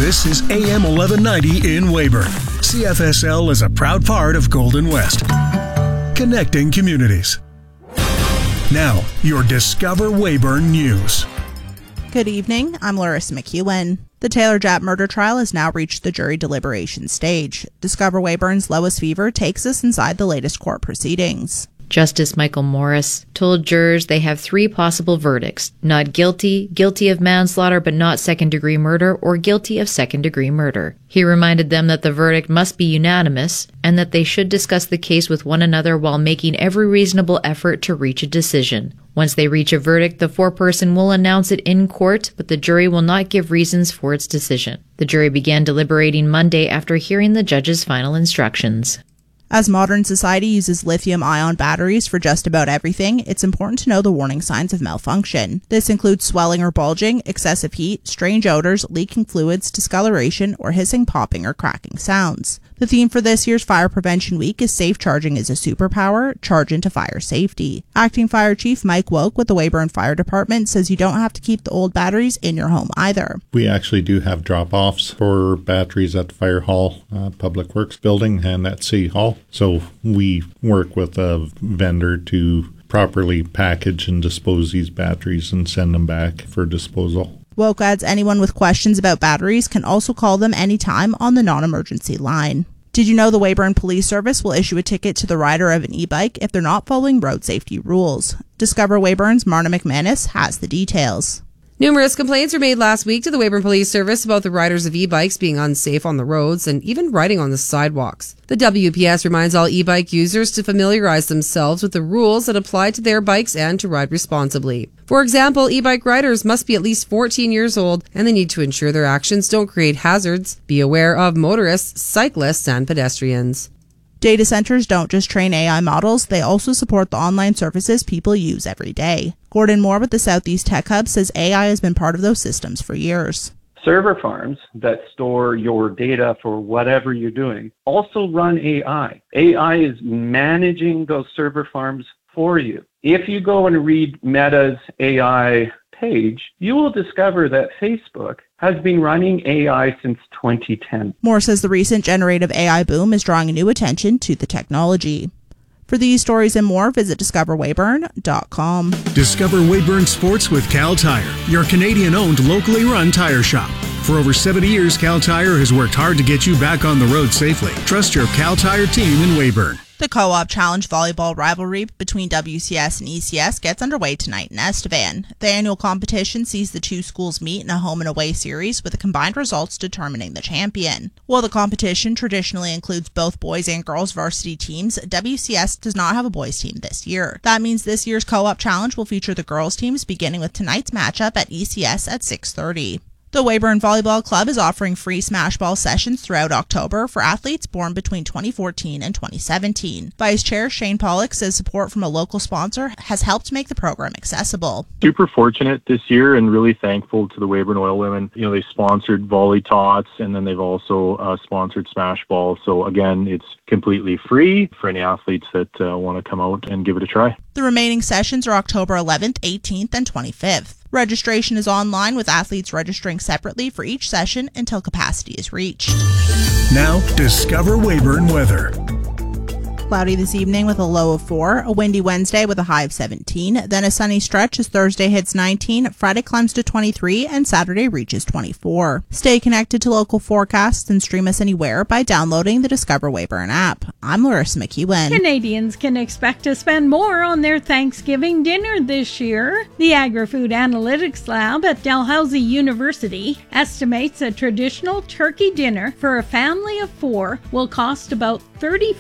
This is AM 1190 in Weyburn. CFSL is a proud part of Golden West. Connecting communities. Now, your Discover Weyburn News. Good evening, I'm Larissa McEwen. The Taylor Japp murder trial has now reached the jury deliberation stage. Discover Weyburn's Lois Fever takes us inside the latest court proceedings. Justice Michael Morris told jurors they have three possible verdicts: not guilty, guilty of manslaughter but not second-degree murder, or guilty of second-degree murder. He reminded them that the verdict must be unanimous and that they should discuss the case with one another while making every reasonable effort to reach a decision. Once they reach a verdict, the foreperson will announce it in court, but the jury will not give reasons for its decision. The jury began deliberating Monday after hearing the judge's final instructions. As modern society uses lithium-ion batteries for just about everything, it's important to know the warning signs of malfunction. This includes swelling or bulging, excessive heat, strange odors, leaking fluids, discoloration, or hissing, popping, or cracking sounds. The theme for this year's Fire Prevention Week is Safe Charging is a Superpower, Charge into Fire Safety. Acting Fire Chief Mike Woke with the Weyburn Fire Department says you don't have to keep the old batteries in your home either. We actually do have drop-offs for batteries at the Fire Hall, Public Works Building, and at City Hall. So we work with a vendor to properly package and dispose these batteries and send them back for disposal. Woke adds anyone with questions about batteries can also call them anytime on the non-emergency line. Did you know the Weyburn Police Service will issue a ticket to the rider of an e-bike if they're not following road safety rules? Discover Weyburn's Marna McManus has the details. Numerous complaints were made last week to the Weyburn Police Service about the riders of e-bikes being unsafe on the roads and even riding on the sidewalks. The WPS reminds all e-bike users to familiarize themselves with the rules that apply to their bikes and to ride responsibly. For example, e-bike riders must be at least 14 years old and they need to ensure their actions don't create hazards. Be aware of motorists, cyclists, and pedestrians. Data centers don't just train AI models, they also support the online services people use every day. Gordon Moore with the Southeast Tech Hub says AI has been part of those systems for years. Server farms that store your data for whatever you're doing also run AI. AI is managing those server farms for you. If you go and read Meta's AI page, you will discover that Facebook has been running AI since 2010. Moore says the recent generative AI boom is drawing new attention to the technology. For these stories and more, visit discoverweyburn.com. Discover Weyburn Sports with Cal Tire, your Canadian-owned, locally run tire shop. For over 70 years, Cal Tire has worked hard to get you back on the road safely. Trust your Cal Tire team in Weyburn. The Co-op Challenge volleyball rivalry between WCS and ECS gets underway tonight in Estevan. The annual competition sees the two schools meet in a home and away series with the combined results determining the champion. While the competition traditionally includes both boys and girls varsity teams, WCS does not have a boys team this year. That means this year's Co-op Challenge will feature the girls teams beginning with tonight's matchup at ECS at 6:30. The Weyburn Volleyball Club is offering free smash ball sessions throughout October for athletes born between 2014 and 2017. Vice Chair Shane Pollock says support from a local sponsor has helped make the program accessible. Super fortunate this year and really thankful to the Weyburn Oil Women. They sponsored Volley Tots and then they've also sponsored smash ball. So again, it's completely free for any athletes that want to come out and give it a try. The remaining sessions are October 11th, 18th, and 25th. Registration is online with athletes registering separately for each session until capacity is reached. Now, Discover Weyburn weather. Cloudy this evening with a low of 4, a windy Wednesday with a high of 17, then a sunny stretch as Thursday hits 19, Friday climbs to 23, and Saturday reaches 24. Stay connected to local forecasts and stream us anywhere by downloading the Discover Weyburn app. I'm Larissa McEwen. Canadians can expect to spend more on their Thanksgiving dinner this year. The Agri-Food Analytics Lab at Dalhousie University estimates a traditional turkey dinner for a family of 4 will cost about $35